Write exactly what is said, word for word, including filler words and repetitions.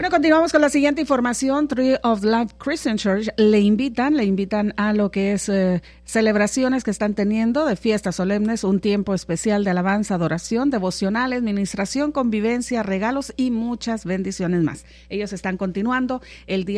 Bueno, continuamos con la siguiente información. Tree of Life Christian Church le invitan, le invitan a lo que es eh, celebraciones que están teniendo de fiestas solemnes, un tiempo especial de alabanza, adoración, devocionales, ministración, convivencia, regalos y muchas bendiciones más. Ellos están continuando el día